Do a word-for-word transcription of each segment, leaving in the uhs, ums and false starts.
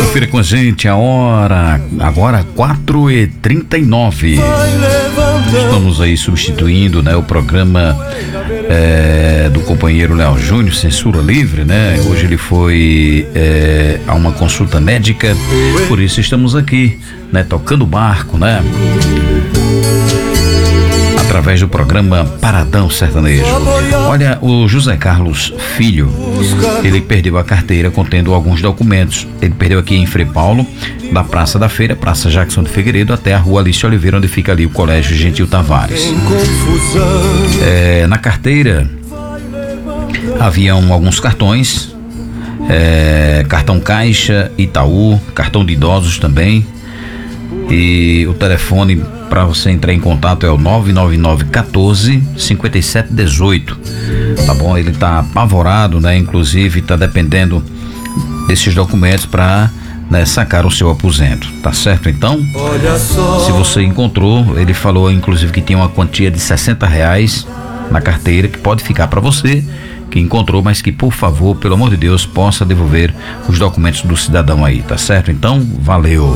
Confira com a gente a hora, agora quatro e trinta e nove. Estamos aí substituindo, né, o programa é, do companheiro Léo Júnior, Censura Livre, né? Hoje ele foi é, a uma consulta médica, por isso estamos aqui, né, tocando o barco, né? Através do programa Paradão Sertanejo. Olha, o José Carlos Filho, ele perdeu a carteira contendo alguns documentos. Ele perdeu aqui em Frei Paulo, da Praça da Feira, Praça Jackson de Figueiredo, até a Rua Alice Oliveira, onde fica ali o Colégio Gentil Tavares. É, na carteira haviam alguns cartões, é, cartão Caixa, Itaú, cartão de idosos também. E o telefone para você entrar em contato é o nove nove nove um quatro cinco sete um oito. Tá bom? Ele tá apavorado, né? Inclusive tá dependendo desses documentos para, né, sacar o seu aposento. Tá certo? Então, se você encontrou, ele falou inclusive que tinha uma quantia de sessenta reais na carteira que pode ficar para você que encontrou, mas que, por favor, pelo amor de Deus, possa devolver os documentos do cidadão aí, tá certo? Então, valeu.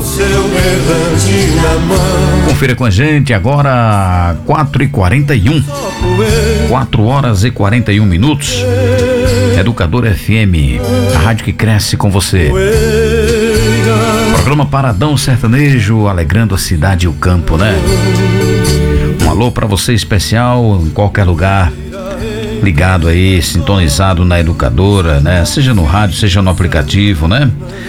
Confira com a gente agora, quatro e quarenta e um. quatro horas e quarenta e um minutos. Educador F M, a rádio que cresce com você. Programa Paradão Sertanejo, alegrando a cidade e o campo, né? Um alô pra você especial, em qualquer lugar, ligado aí, sintonizado na Educadora, né? Seja no rádio, seja no aplicativo, né?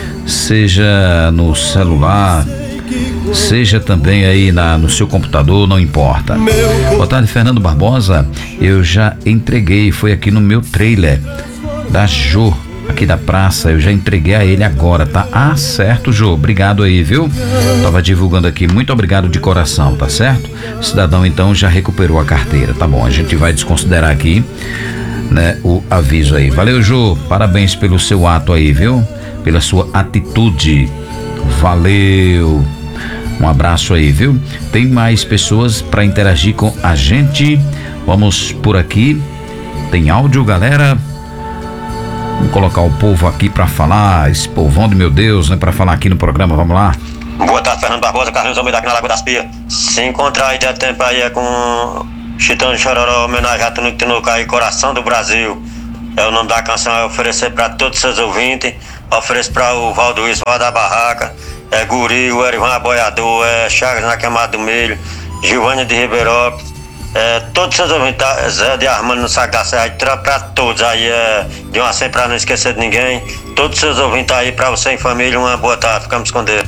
Seja no celular, seja também aí na, no seu computador, não importa. Boa tarde, Fernando Barbosa. Eu já entreguei, foi aqui no meu trailer da Jô, aqui da praça, eu já entreguei a ele agora, tá? Ah, certo, Jô, obrigado aí, viu? Tava divulgando aqui, muito obrigado de coração, tá certo? O cidadão então já recuperou a carteira, tá bom? A gente vai desconsiderar aqui, né, o aviso aí. Valeu, Jô, parabéns pelo seu ato aí, viu? Pela sua atitude, valeu. Um abraço aí, viu? Tem mais pessoas para interagir com a gente, vamos por aqui. Tem áudio, galera? Vamos colocar o povo aqui pra falar, esse povão de meu Deus, né? Pra falar aqui no programa, vamos lá. Boa tarde, Fernando Barbosa, Carlinhos Almeida aqui na Lagoa das Pias. Se encontrar aí de tempo aí é com Chitão de Chororó, homenagem a Tuno Tinuca aí, Coração do Brasil. É o nome da canção, é oferecer pra todos os seus ouvintes. Ofereço pra o Valduís, Val da Barraca, é Guri, o Erivan Boiador, é Chagas na Queimada do Milho, Gilvânia de Ribeirópolis. É, todos os seus ouvintes, tá? Zé de Armando no Saco da Serra, pra todos aí, é, de uma sempre pra não esquecer de ninguém. Todos os seus ouvintes aí, pra você em família, uma boa tarde, ficamos com Deus.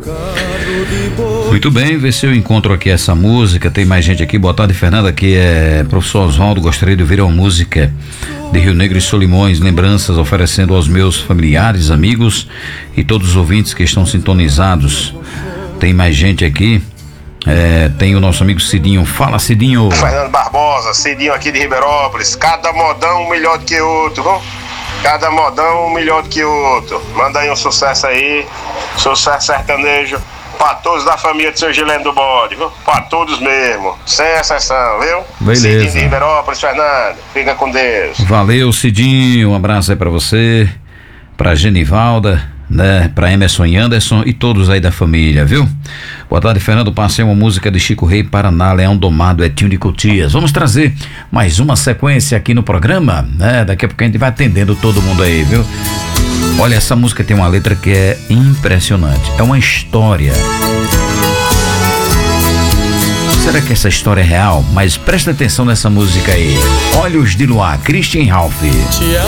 Muito bem, vê se eu encontro aqui essa música. Tem mais gente aqui. Boa tarde, Fernando. Aqui é professor Oswaldo. Gostaria de ouvir uma música de Rio Negro e Solimões, lembranças, oferecendo aos meus familiares, amigos e todos os ouvintes que estão sintonizados. Tem mais gente aqui. É, tem o nosso amigo Cidinho. Fala, Cidinho. Fernando Barbosa, Cidinho aqui de Ribeirópolis. Cada modão melhor do que outro, viu? Cada modão melhor do que outro. Manda aí um sucesso aí, sucesso sertanejo pra todos da família do seu Gileno do Bode, viu? Pra todos mesmo, sem exceção, viu? Beleza. Cidinho de Ribeirópolis, Fernando, fica com Deus. Valeu, Cidinho, um abraço aí pra você, pra Genivalda, né, pra Emerson e Anderson e todos aí da família, viu? Boa tarde, Fernando. Passei uma música de Chico Rei, Paraná, Leão Domado, Etinho de Cotias. Vamos trazer mais uma sequência aqui no programa, né? Daqui a pouco a gente vai atendendo todo mundo aí, viu? Olha, essa música tem uma letra que é impressionante, é uma história. Será que essa história é real? Mas presta atenção nessa música aí. Olhos de Luar, Christian Ralph. Te